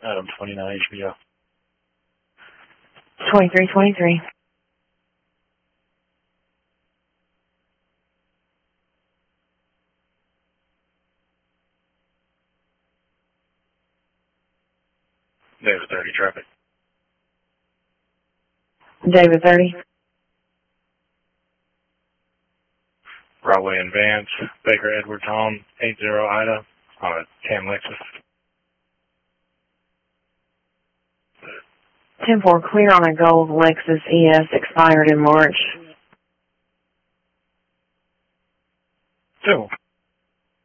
Adam 29 HBO. 2323. David 30 traffic. David 30. Broadway and Vance, Baker Edwards Home, 80 Ida, on a Cam Lexus. 10-4 clear on a gold Lexus ES expired in March. 2.